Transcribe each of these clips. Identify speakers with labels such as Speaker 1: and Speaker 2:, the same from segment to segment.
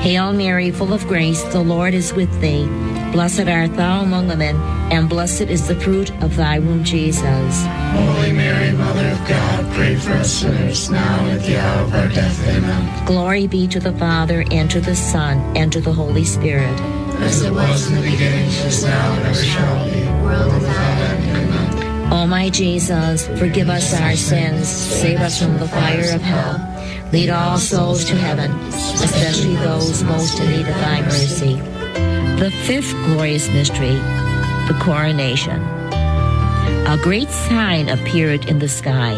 Speaker 1: Hail Mary, full of grace, the Lord is with thee. Blessed art thou among women, and blessed is the fruit of thy womb, Jesus.
Speaker 2: Holy Mary, Mother of God, pray for us sinners, now and at the hour of our death. Amen.
Speaker 1: Glory be to the Father, and to the Son, and to the Holy Spirit.
Speaker 2: As it was in the beginning, is now, and ever shall be, world without end. Amen.
Speaker 1: O my Jesus, forgive us our sins, save us from the fire of hell. Lead all souls to heaven, especially those most in need of thy mercy. The fifth glorious mystery, the coronation. A great sign appeared in the sky,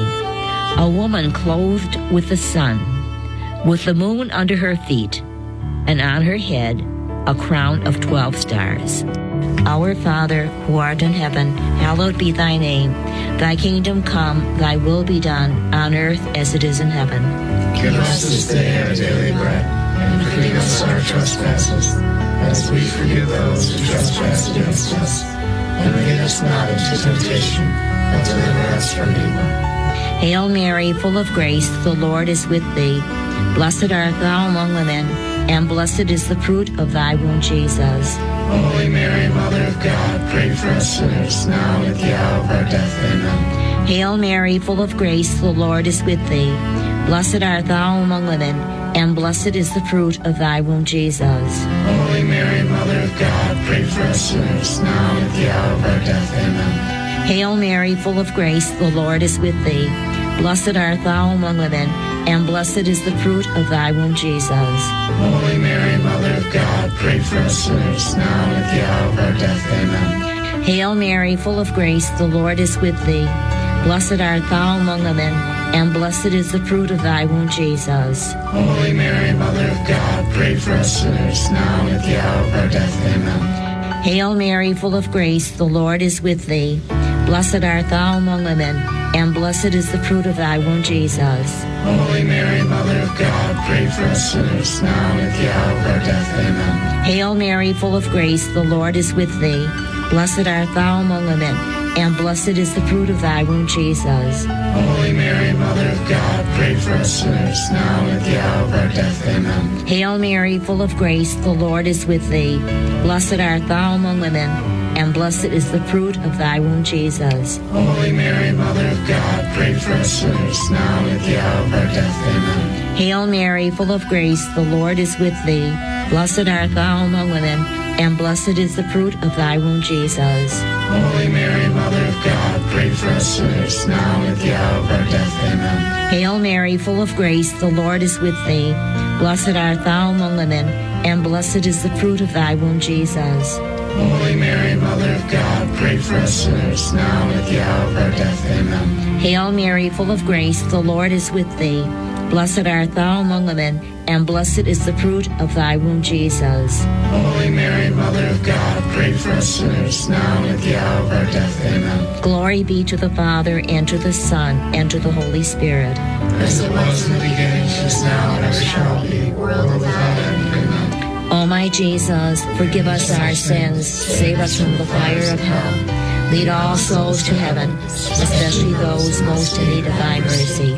Speaker 1: a woman clothed with the sun, with the moon under her feet, and on her head a crown of 12 stars. Our Father, who art in heaven, hallowed be thy name. Thy kingdom come, thy will be done, on earth as it is in heaven.
Speaker 2: Give us this day our daily bread, and forgive us our trespasses, as we forgive those who trespass against us. And lead us not into temptation, but deliver us from evil.
Speaker 1: Hail Mary, full of grace, the Lord is with thee. Blessed art thou among women, and blessed is the fruit of thy womb, Jesus.
Speaker 2: Holy Mary, Mother of God, pray for us sinners, now and at the hour of our death. Amen.
Speaker 1: Hail Mary, full of grace, the Lord is with thee. Blessed art thou among women, and blessed is the fruit of thy womb, Jesus.
Speaker 2: Holy Mary, Mother of God, pray for us sinners, now and at the hour of our death. Amen.
Speaker 1: Hail Mary, full of grace, the Lord is with thee. Blessed art thou among women, and blessed is the fruit of thy womb, Jesus.
Speaker 2: Holy Mary, Mother of God, pray for us sinners, now and at the hour of our death. Amen.
Speaker 1: Hail Mary, full of grace, the Lord is with thee. Blessed art thou among women, and blessed is the fruit of thy womb, Jesus.
Speaker 2: Holy Mary, Mother of God, pray for us sinners, now and at the hour of our death. Amen.
Speaker 1: Hail Mary, full of grace, the Lord is with thee. Blessed art thou among women, and blessed is the fruit of thy womb, Jesus.
Speaker 2: Holy Mary, Mother of God, pray for us sinners, now and at the hour of our death. Amen.
Speaker 1: Hail Mary, full of grace, the Lord is with thee. Blessed art thou among women, and blessed is the fruit of thy womb, Jesus.
Speaker 2: Holy Mary, Mother of God, pray for us sinners, now and at the hour of our death. Amen.
Speaker 1: Hail Mary, full of grace, the Lord is with thee. Blessed art thou among women, and blessed is the fruit of thy womb, Jesus.
Speaker 2: Holy Mary, Mother of God, pray for us sinners, now and at the hour of our death. Amen.
Speaker 1: Hail Mary, full of grace, the Lord is with thee. Blessed art thou among women, and blessed is the fruit of thy womb, Jesus.
Speaker 2: Holy Mary, Mother of God, pray for us sinners, now and at the hour of our death. Amen.
Speaker 1: Hail Mary, full of grace, the Lord is with thee. Blessed art thou among women, and blessed is the fruit of thy womb, Jesus.
Speaker 2: Holy Mary, Mother of God, pray for us sinners, now and at the hour of our death. Amen.
Speaker 1: Hail Mary, full of grace, the Lord is with thee. Blessed art thou among women, and blessed is the fruit of thy womb, Jesus.
Speaker 2: Holy Mary, Mother of God, pray for us sinners, now and at the hour of our death. Amen.
Speaker 1: Glory be to the Father, and to the Son, and to the Holy Spirit.
Speaker 2: As it was in the beginning, is now, and ever shall be, world without end. Amen.
Speaker 1: O my Jesus, forgive us our sins, save us from the fire of hell. Lead all souls to heaven, especially those most in need of thy mercy.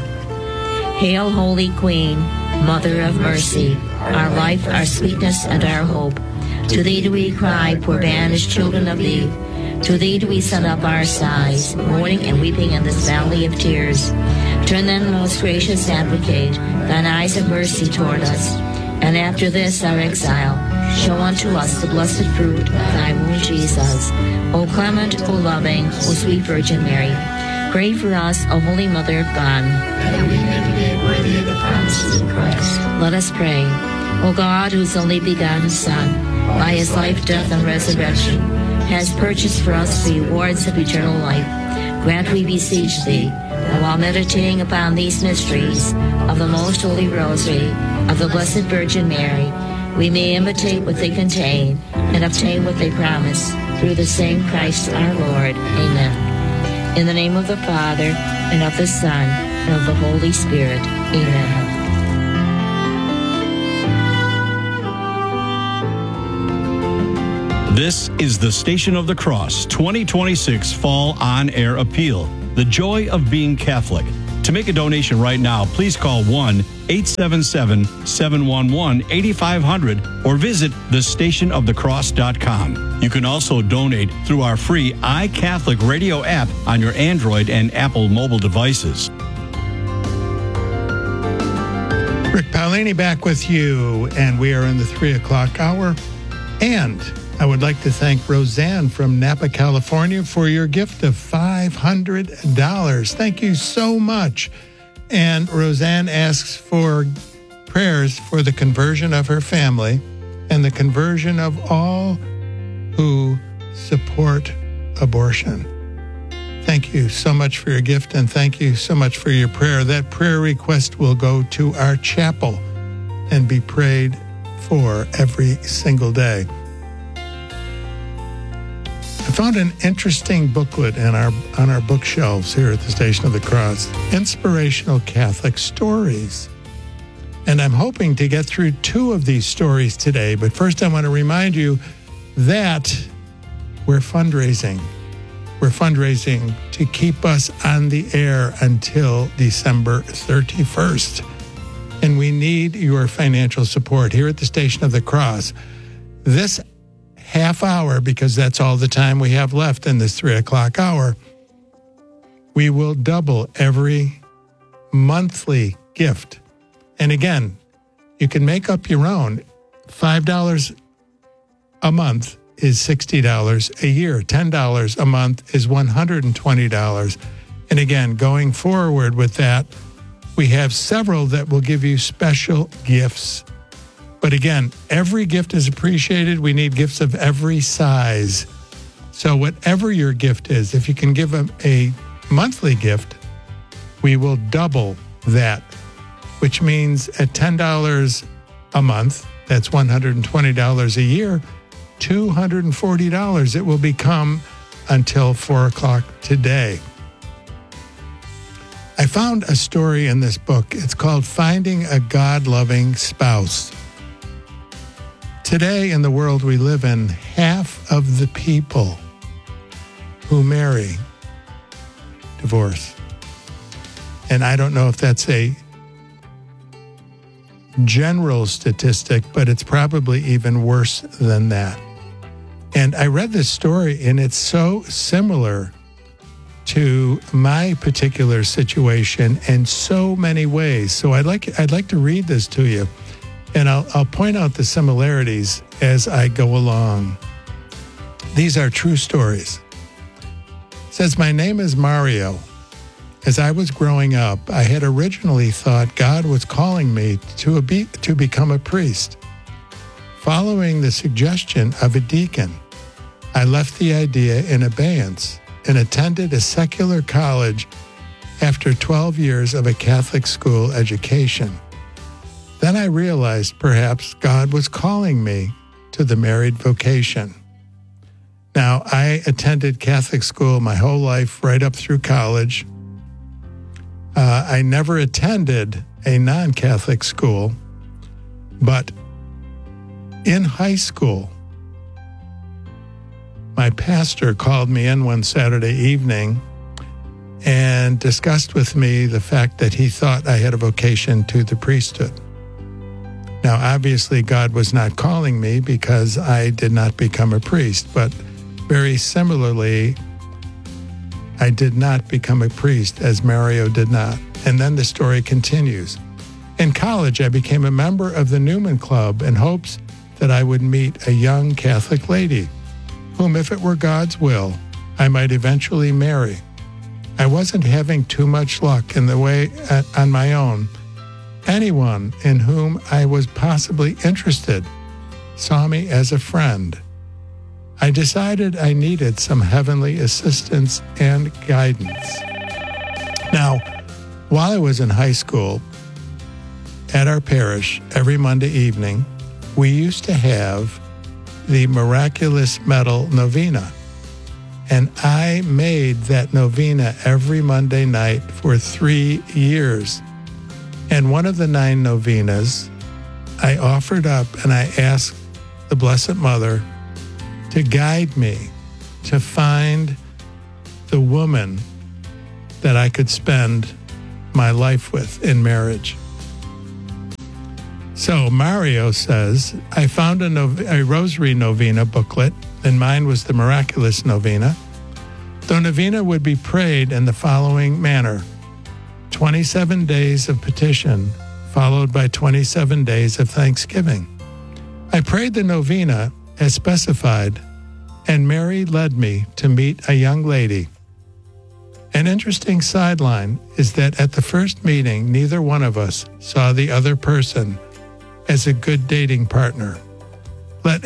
Speaker 1: Hail, Holy Queen, Mother of mercy, our life, our sweetness, and our hope. To thee do we cry, poor banished children of Eve. To thee do we send up our sighs, mourning and weeping in this valley of tears. Turn then, most gracious Advocate, thine eyes of mercy toward us, and after this our exile, show unto us the blessed fruit of thy womb, Jesus. O clement, O loving, O sweet Virgin Mary, pray for us, O Holy Mother of God,
Speaker 2: that we may be made worthy of the promises of Christ.
Speaker 1: Let us pray. O God, whose only begotten Son, by his life, death, and resurrection, has purchased for us the rewards of eternal life, grant, we beseech thee, that while meditating upon these mysteries of the most holy rosary of the Blessed Virgin Mary, we may imitate what they contain and obtain what they promise, through the same Christ our Lord. Amen. In the name of the Father, and of the Son, and of the Holy Spirit. Amen.
Speaker 3: This is the Station of the Cross 2026 Fall On Air Appeal, The Joy of Being Catholic. To make a donation right now, please call 1 877-711-8500 or visit thestationofthecross.com. You can also donate through our free iCatholic radio app on your Android and Apple mobile devices.
Speaker 4: Rick Paolini back with you, and we are in the 3 o'clock hour. And I would like to thank Roseanne from Napa, California for your gift of $500. Thank you so much. And Roseanne asks for prayers for the conversion of her family and the conversion of all who support abortion. Thank you so much for your gift, and thank you so much for your prayer. That prayer request will go to our chapel and be prayed for every single day. I found an interesting booklet on our bookshelves here at the Station of the Cross, Inspirational Catholic Stories. And I'm hoping to get through 2 of these stories today. But first, I want to remind you that we're fundraising. We're fundraising to keep us on the air until December 31st. And we need your financial support here at the Station of the Cross. This half hour, because that's all the time we have left in this 3 o'clock hour, we will double every monthly gift. And again, you can make up your own. $5 a month is $60 a year. $10 a month is $120. And again, going forward with that, we have several that will give you special gifts. But again, every gift is appreciated. We need gifts of every size. So whatever your gift is, if you can give a monthly gift, we will double that, which means at $10 a month, that's $120 a year, $240 it will become until 4 o'clock today. I found a story in this book. It's called Finding a God-Loving Spouse. Today in the world we live in, half of the people who marry divorce. And I don't know if that's a general statistic, but it's probably even worse than that. And I read this story, and it's so similar to my particular situation in so many ways. So I'd like to read this to you, and I'll point out the similarities as I go along. These are true stories. It says, my name is Mario. As I was growing up, I had originally thought God was calling me to become a priest. Following the suggestion of a deacon, I left the idea in abeyance and attended a secular college after 12 years of a Catholic school education. Then I realized perhaps God was calling me to the married vocation. Now, I attended Catholic school my whole life, right up through college. I never attended a non-Catholic school, but in high school, my pastor called me in one Saturday evening and discussed with me the fact that he thought I had a vocation to the priesthood. Now, obviously, God was not calling me because I did not become a priest, but very similarly, I did not become a priest as Mario did not. And then the story continues. In college, I became a member of the Newman Club in hopes that I would meet a young Catholic lady, whom, if it were God's will, I might eventually marry. I wasn't having too much luck in the way on my own. Anyone in whom I was possibly interested saw me as a friend. I decided I needed some heavenly assistance and guidance. Now, while I was in high school, at our parish, every Monday evening, we used to have the Miraculous Medal Novena. And I made that novena every Monday night for 3 years. And one of the 9 novenas, I offered up and I asked the Blessed Mother to guide me to find the woman that I could spend my life with in marriage. So Mario says, I found a rosary novena booklet, and mine was the Miraculous Novena. The novena would be prayed in the following manner: 27 days of petition, followed by 27 days of thanksgiving. I prayed the novena as specified, and Mary led me to meet a young lady. An interesting sideline is that at the first meeting, neither one of us saw the other person as a good dating partner, let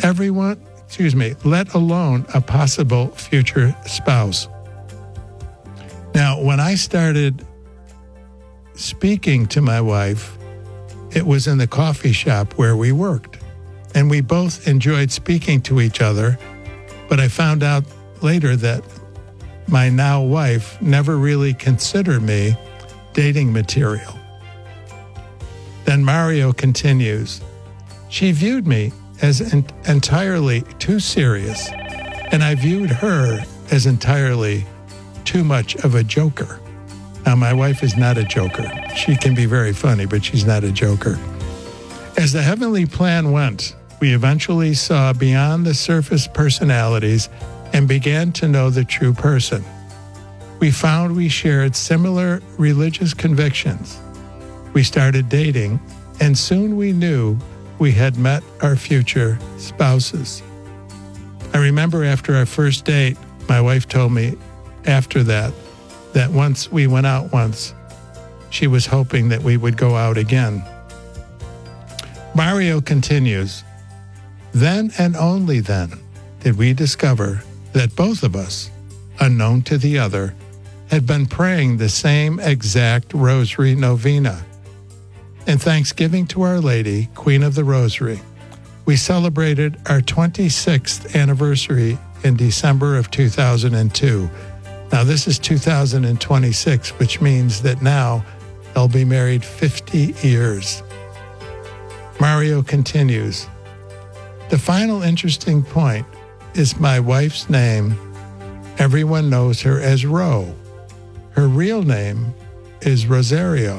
Speaker 4: alone a possible future spouse. Now, when I started speaking to my wife, it was in the coffee shop where we worked, and we both enjoyed speaking to each other, but I found out later that my now wife never really considered me dating material. Then Mario continues, she viewed me as entirely too serious, and I viewed her as entirely too much of a joker. Now, my wife is not a joker. She can be very funny, but she's not a joker. As the heavenly plan went, we eventually saw beyond the surface personalities and began to know the true person. We found we shared similar religious convictions. We started dating, and soon we knew we had met our future spouses. I remember after our first date, my wife told me after that once we went out once, she was hoping that we would go out again. Mario continues, then and only then did we discover that both of us, unknown to the other, had been praying the same exact rosary novena. In thanksgiving to Our Lady, Queen of the Rosary, we celebrated our 26th anniversary in December of 2002. Now, this is 2026, which means that now they'll be married 50 years. Mario continues, the final interesting point is my wife's name. Everyone knows her as Ro. Her real name is Rosaria,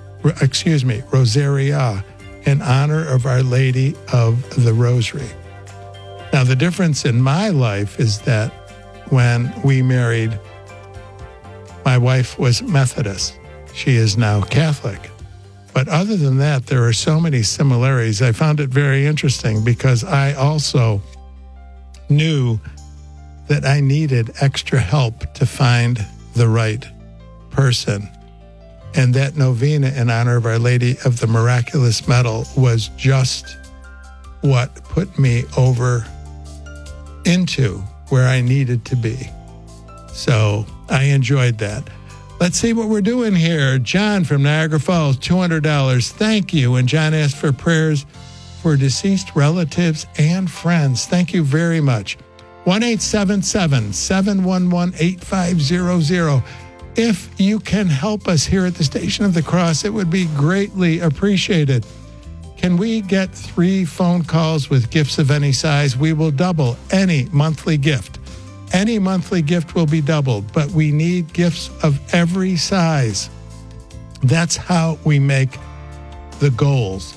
Speaker 4: in honor of Our Lady of the Rosary. Now, the difference in my life is that when we married, my wife was Methodist. She is now Catholic. But other than that, there are so many similarities. I found it very interesting because I also knew that I needed extra help to find the right person. And that novena in honor of Our Lady of the Miraculous Medal was just what put me over into where I needed to be. So I enjoyed that. Let's see what we're doing here. John from Niagara Falls, $200. Thank you. And John asked for prayers for deceased relatives and friends. Thank you very much. 1-877-711-8500. If you can help us here at the Station of the Cross, it would be greatly appreciated. Can we get 3 phone calls with gifts of any size? We will double any monthly gift. Any monthly gift will be doubled, but we need gifts of every size. That's how we make the goals.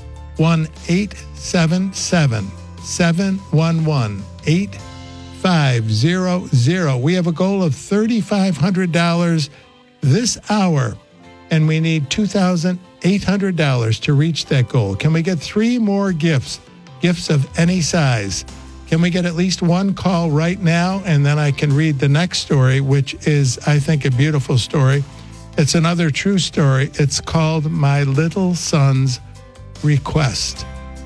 Speaker 4: 1-877-711-8500. We have a goal of $3,500 this hour, and we need $2,800 to reach that goal. Can we get 3 more gifts of any size? Can we get at least 1 call right now? And then I can read the next story, which is, I think, a beautiful story. It's another true story. It's called My Little Son's Request.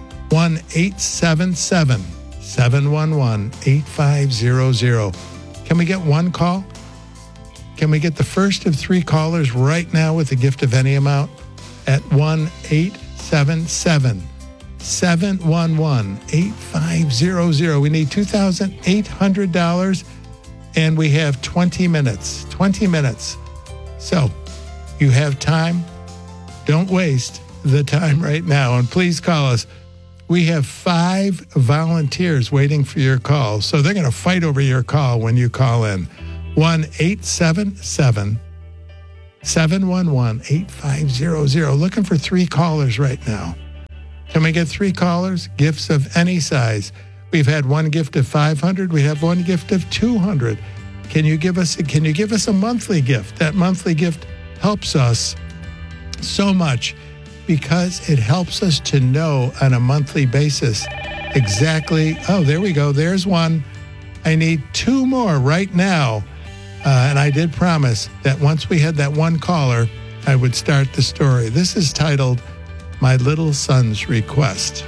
Speaker 4: 1-877-711-8500. Can we get 1 call? Can we get the first of 3 callers right now with a gift of any amount at 1-877-711-8500. We need $2,800, and we have 20 minutes. 20 minutes. So you have time. Don't waste the time right now, and please call us. We have 5 volunteers waiting for your call, so they're going to fight over your call when you call in. 1-877-711-8500. Looking for 3 callers right now. Can we get 3 callers? Gifts of any size. We've had one gift of $500. We have one gift of $200. Can you give us a monthly gift? That monthly gift helps us so much because it helps us to know on a monthly basis exactly, oh, there we go. There's one. I need 2 more right now. And I did promise that once we had that one caller, I would start the story. This is titled, My Little Son's Request.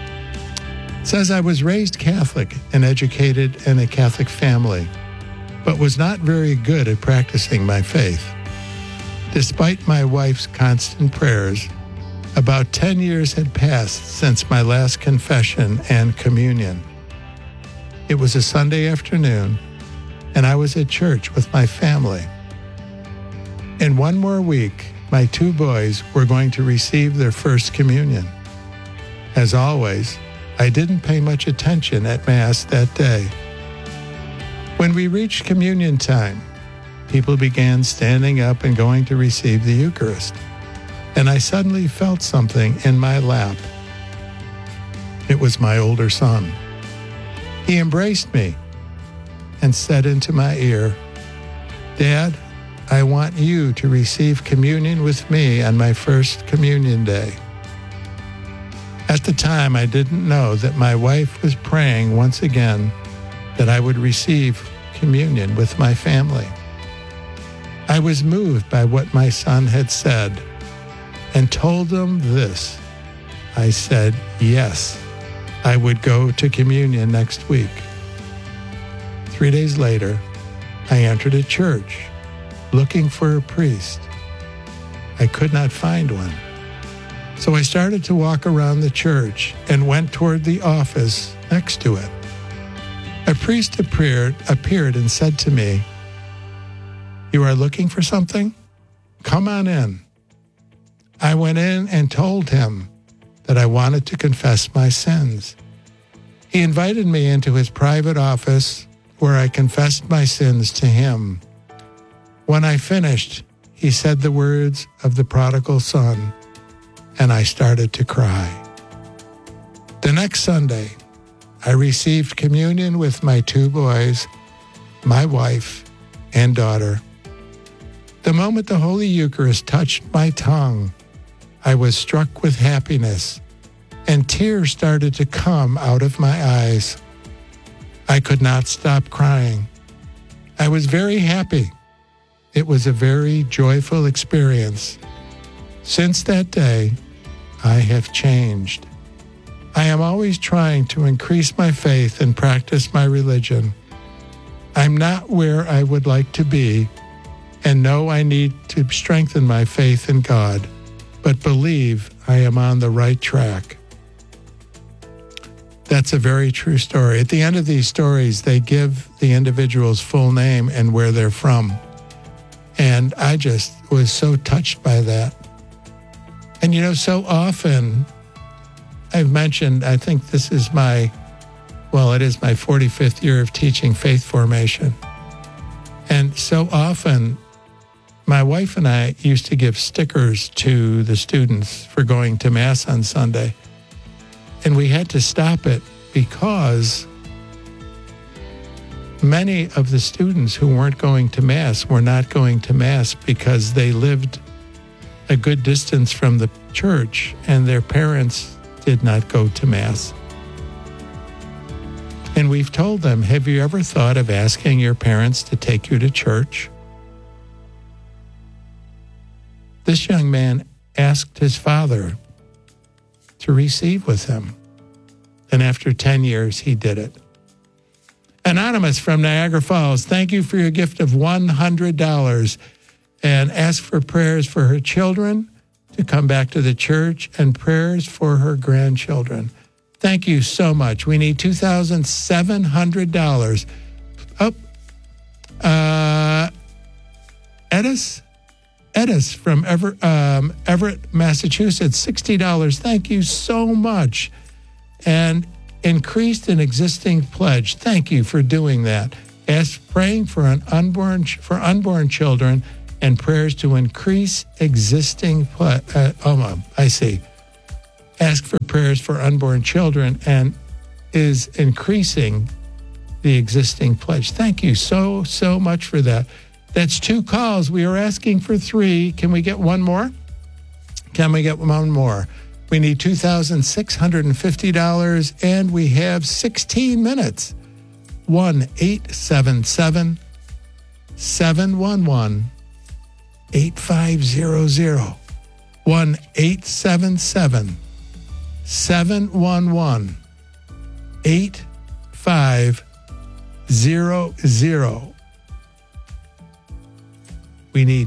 Speaker 4: It says, I was raised Catholic and educated in a Catholic family, but was not very good at practicing my faith. Despite my wife's constant prayers, about 10 years had passed since my last confession and communion. It was a Sunday afternoon, and I was at church with my family. In 1 more week, my 2 boys were going to receive their first communion. As always, I didn't pay much attention at Mass that day. When we reached communion time, people began standing up and going to receive the Eucharist, and I suddenly felt something in my lap. It was my older son. He embraced me and said into my ear, Dad, I want you to receive communion with me on my first communion day. At the time, I didn't know that my wife was praying once again that I would receive communion with my family. I was moved by what my son had said and told him this. I said, yes, I would go to communion next week. 3 days later, I entered a church looking for a priest. I could not find one. So I started to walk around the church and went toward the office next to it. A priest appeared and said to me, You are looking for something? Come on in. I went in and told him that I wanted to confess my sins. He invited me into his private office where I confessed my sins to him. When I finished, he said the words of the prodigal son, and I started to cry. The next Sunday, I received communion with my 2 boys, my wife, and daughter. The moment the Holy Eucharist touched my tongue, I was struck with happiness, and tears started to come out of my eyes. I could not stop crying. I was very happy. It was a very joyful experience. Since that day, I have changed. I am always trying to increase my faith and practice my religion. I'm not where I would like to be and know I need to strengthen my faith in God, but believe I am on the right track. That's a very true story. At the end of these stories, they give the individual's full name and where they're from. And I just was so touched by that. And so often I've mentioned, I think this is it is my 45th year of teaching faith formation. And so often my wife and I used to give stickers to the students for going to Mass on Sunday. And we had to stop it because many of the students who weren't going to Mass were not going to Mass because they lived a good distance from the church and their parents did not go to Mass. And we've told them, have you ever thought of asking your parents to take you to church? This young man asked his father to receive with him. And after 10 years, he did it. Anonymous from Niagara Falls, thank you for your gift of $100 and ask for prayers for her children to come back to the church and prayers for her grandchildren. Thank you so much. We need $2,700. Edis from Everett, Massachusetts, $60. Thank you so much. And increased an existing pledge. Thank you for doing that. Praying for unborn children and prayers to increase existing I see. ask for prayers for unborn children and is increasing the existing pledge. Thank you so much for that. That's 2 calls. We are asking for 3. Can we get one more? Can we get one more? We need $2,650 and we have 16 minutes. 1-877-711-8500. 1-877-711-8500. We need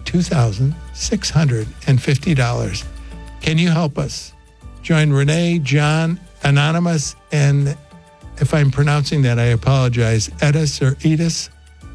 Speaker 4: $2,650. Can you help us? Join Renee, John, Anonymous, and if I'm pronouncing that, I apologize, Edis or Edis,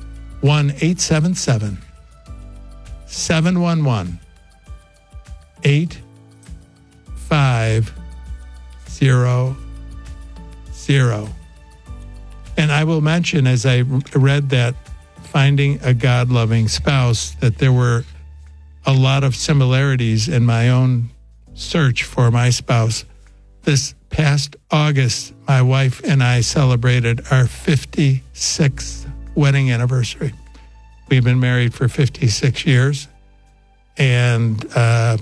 Speaker 4: 1-877-711-8500. And I will mention, as I read that, Finding a God-Loving Spouse, that there were a lot of similarities in my own search for my spouse. This past August, my wife and I celebrated our 56th wedding anniversary. We've been married for 56 years, and I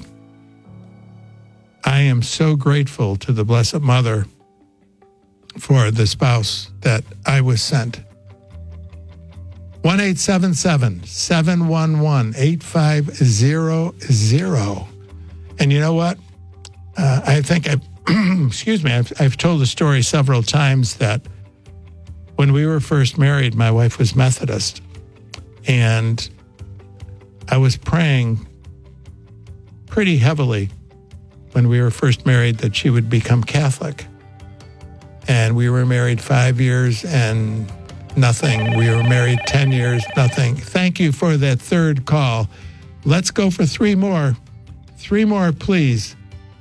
Speaker 4: am so grateful to the Blessed Mother for the spouse that I was sent. 1-877-711-8500. And you know what? I think I've told the story several times that when we were first married, my wife was Methodist. And I was praying pretty heavily when we were first married that she would become Catholic. And we were married 5 years and nothing. We were married 10 years, nothing. Thank you for that 3rd call. Let's go for 3 more. 3 more, please.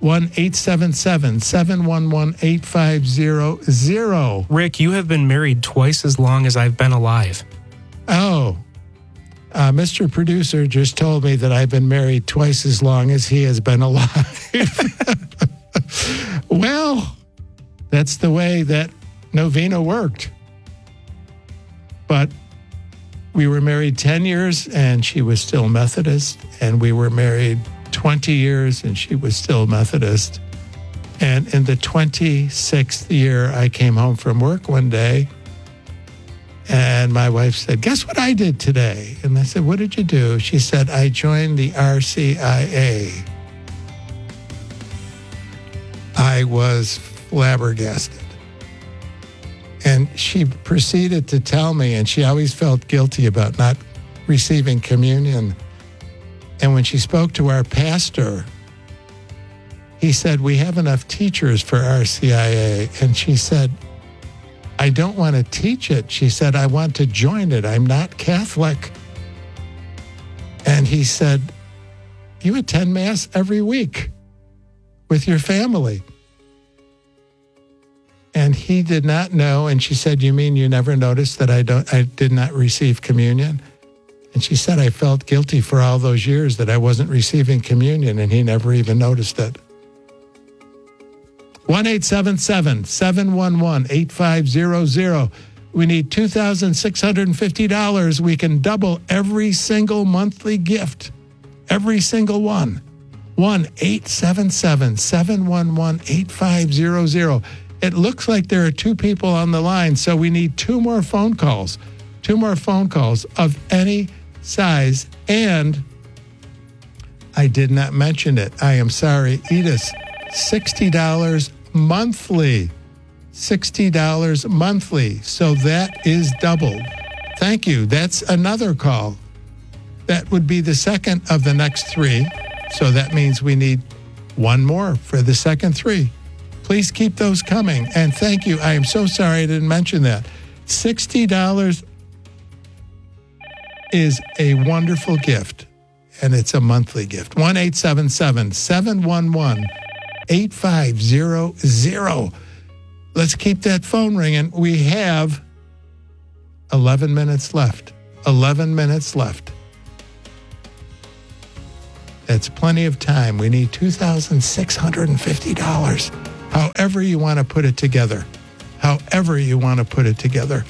Speaker 4: 1-877-711-8500.
Speaker 5: Rick, you have been married twice as long as I've been alive.
Speaker 4: Oh, Mr. Producer just told me that I've been married twice as long as he has been alive. Well, that's the way that novena worked. But we were married 10 years and she was still Methodist, and we were married 20 years and she was still Methodist. And in the 26th year, I came home from work one day and my wife said, "Guess what I did today?" And I said, "What did you do?" She said, "I joined the RCIA." I was flabbergasted. And she proceeded to tell me, and she always felt guilty about not receiving communion. And when she spoke to our pastor, he said, "We have enough teachers for RCIA." And she said, "I don't want to teach it." She said, "I want to join it. I'm not Catholic." And he said, "You attend Mass every week with your family." And he did not know. And she said, "You mean you never noticed that I did not receive communion?" And she said, "I felt guilty for all those years that I wasn't receiving communion," and he never even noticed it. 1-877-711-8500. We need $2,650. We can double every single monthly gift. Every single one. 1-877-711-8500. It looks like there are 2 people on the line, so we need 2 more phone calls. 2 more phone calls of any size. And I did not mention it. I am sorry. Edis, $60 monthly. $60 monthly. So that is doubled. Thank you. That's another call. That would be the second of the next 3. So that means we need 1 more for the second 3. Please keep those coming. And thank you. I am so sorry I didn't mention that. $60 is a wonderful gift, and it's a monthly gift. 1-877-711-8500. Let's keep that phone ringing. We have 11 minutes left. 11 minutes left. That's plenty of time. We need $2,650. However you want to put it together. However you want to put it together.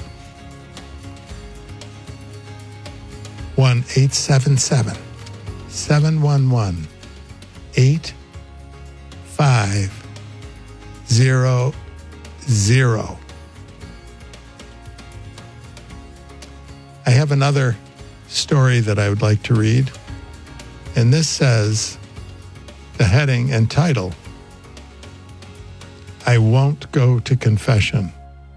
Speaker 4: 1-877-711-8500. I have another story that I would like to read. And this says, the heading and title, I Won't Go to Confession.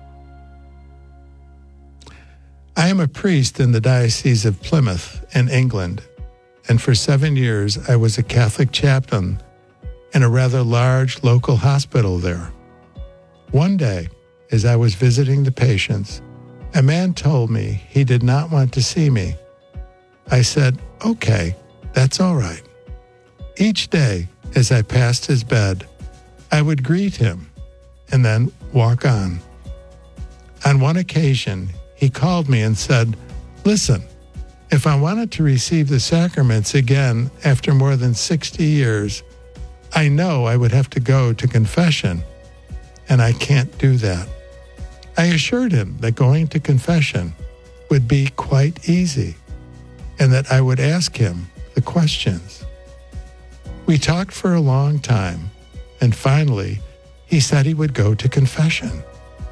Speaker 4: I am a priest in the Diocese of Plymouth in England, and for 7 years I was a Catholic chaplain in a rather large local hospital there. One day, as I was visiting the patients, a man told me he did not want to see me. I said, okay, that's all right. Each day, as I passed his bed, I would greet him and then walk on. On one occasion, he called me and said, listen, if I wanted to receive the sacraments again after more than 60 years, I know I would have to go to confession, and I can't do that. I assured him that going to confession would be quite easy, and that I would ask him the questions. We talked for a long time, and finally, he said he would go to confession.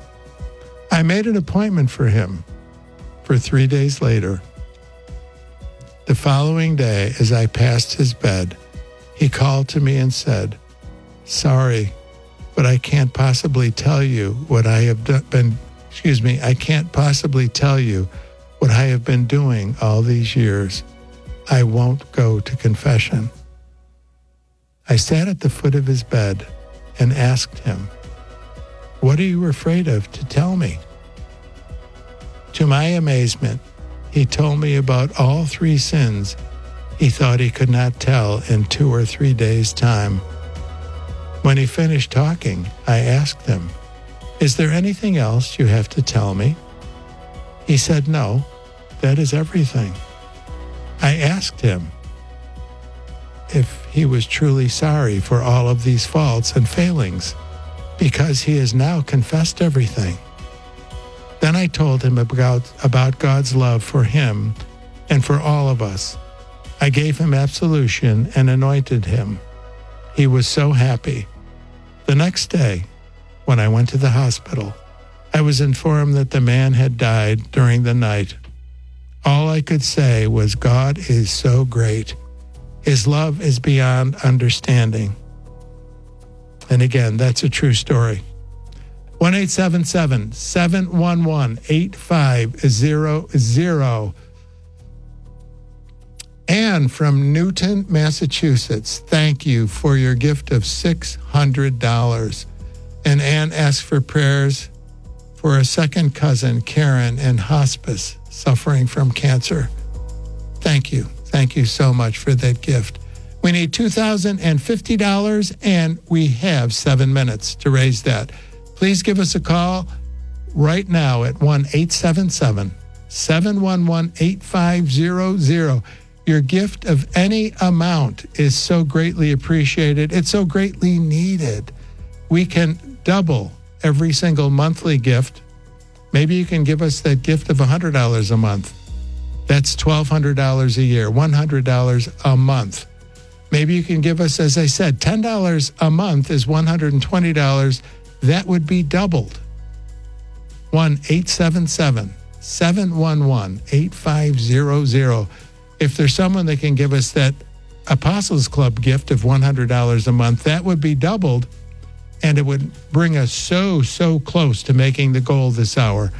Speaker 4: I made an appointment for him for 3 days later. The following day, as I passed his bed, he called to me and said, sorry, but I can't possibly tell you what I have I can't possibly tell you what I have been doing all these years. I won't go to confession. I sat at the foot of his bed and asked him, what are you afraid of to tell me? To my amazement, he told me about all 3 sins he thought he could not tell in 2 or 3 days' time. When he finished talking, I asked him, is there anything else you have to tell me? He said, no, that is everything. I asked him if he was truly sorry for all of these faults and failings, because he has now confessed everything. Then I told him about God's love for him and for all of us. I gave him absolution and anointed him. He was so happy. The next day, when I went to the hospital, I was informed that the man had died during the night. All I could say was, God is so great. His love is beyond understanding. And again, that's a true story. 1-877-711-8500. Anne from Newton, Massachusetts, thank you for your gift of $600. And Anne asked for prayers for a second cousin, Karen, in hospice, suffering from cancer. Thank you. Thank you so much for that gift. We need $2,050, and we have 7 minutes to raise that. Please give us a call right now at 1-877-711-8500. Your gift of any amount is so greatly appreciated. It's so greatly needed. We can double every single monthly gift. Maybe you can give us that gift of $100 a month. That's $1,200 a year, $100 a month. Maybe you can give us, as I said, $10 a month is $120. That would be doubled. 1-877-711-8500. If there's someone that can give us that Apostles Club gift of $100 a month, that would be doubled, and it would bring us so close to making the goal this hour.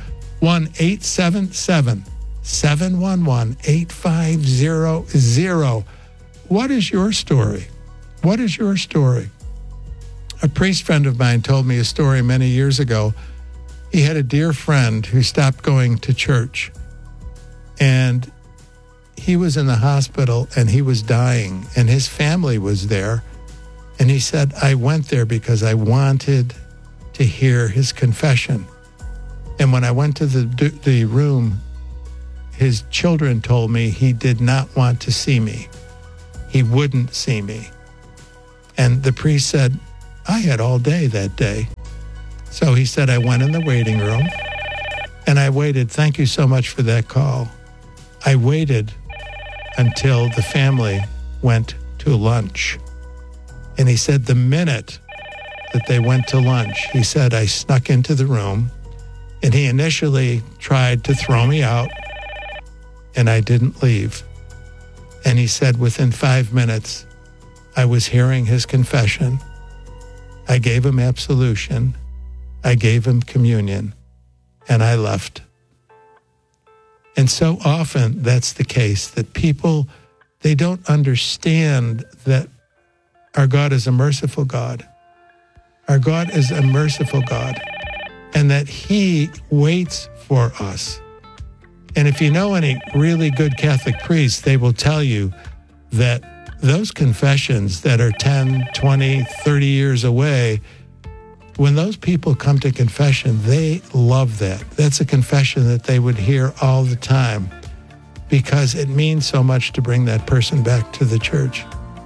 Speaker 4: 1-877-711-8500. What is your story? What is your story? A priest friend of mine told me a story many years ago. He had a dear friend who stopped going to church, and he was in the hospital and he was dying, and his family was there. And he said, I went there because I wanted to hear his confession. And when I went to the room, his children told me he did not want to see me. he wouldn't see me. And the priest said, I had all day that day. So he said, I went in the waiting room and I waited. Thank you so much for that call. I waited until the family went to lunch. And he said the minute that they went to lunch, he said, I snuck into the room and he initially tried to throw me out and I didn't leave. And he said within 5 minutes, I was hearing his confession. I gave him absolution. I gave him communion and I left. And so often that's the case, that people, they don't understand that our God is a merciful God. Our God is a merciful God, and that he waits for us. And if you know any really good Catholic priests, they will tell you that those confessions that are 10, 20, 30 years away, when those people come to confession, they love that. That's a confession that they would hear all the time because it means so much to bring that person back to the church.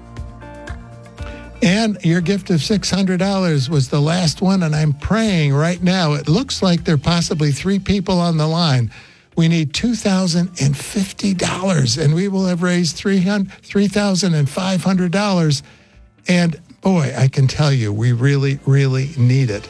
Speaker 4: And your gift of $600 was the last one, and I'm praying right now. It looks like there are possibly 3 people on the line. We need $2,050, and we will have raised $3,500. And boy, I can tell you, we really, really need it.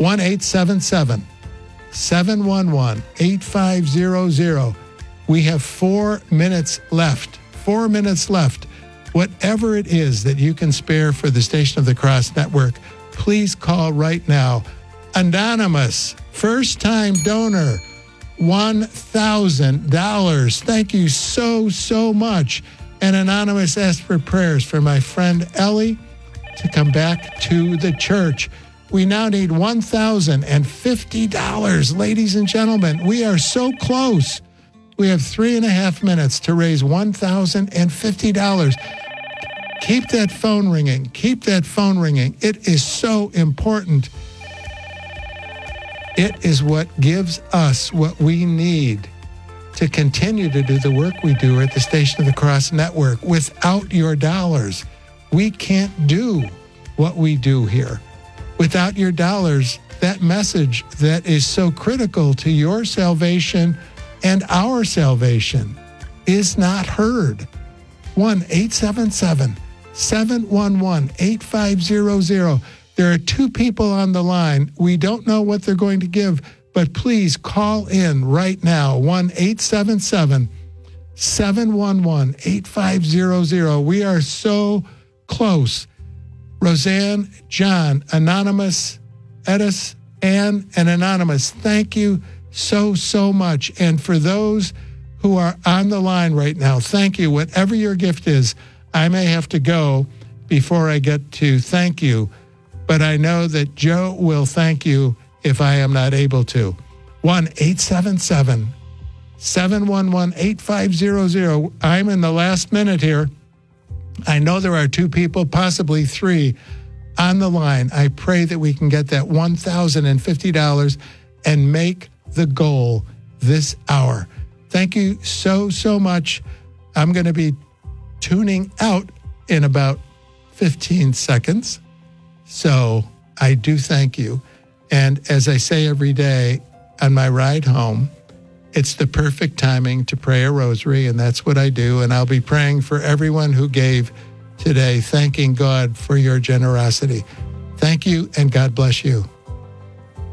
Speaker 4: 1-877-711-8500. We have 4 minutes left. 4 minutes left. Whatever it is that you can spare for the Station of the Cross Network, please call right now. Anonymous, first-time donor, $1,000. Thank you so, so much. And Anonymous asked for prayers for my friend Ellie to come back to the church. We now need $1,050. Ladies and gentlemen, we are so close. We have 3.5 minutes to raise $1,050. Keep that phone ringing. Keep that phone ringing. It is so important. It is what gives us what we need to continue to do the work we do at the Station of the Cross Network. Without your dollars, we can't do what we do here. Without your dollars, that message that is so critical to your salvation and our salvation is not heard. 1-877-711-8500. There are 2 people on the line. We don't know what they're going to give, but please call in right now. 1-877-711-8500. We are so close. Roseanne, John, Anonymous, Edis, Ann, and Anonymous, thank you so, so much. And for those who are on the line right now, thank you. Whatever your gift is, I may have to go before I get to thank you, but I know that Joe will thank you if I am not able to. 1-877-711-8500. I'm in the last minute here. I know there are 2 people, possibly 3, on the line. I pray that we can get that $1,050 and make the goal this hour. Thank you so, so much. I'm going to be tuning out in about 15 seconds. So I do thank you. And as I say every day on my ride home, it's the perfect timing to pray a rosary, and that's what I do. And I'll be praying for everyone who gave today, thanking God for your generosity. Thank you, and God bless you.